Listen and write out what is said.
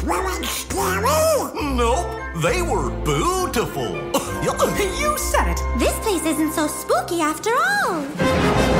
weren't scary. Nope, they were beautiful. You said it. This place isn't so spooky after all.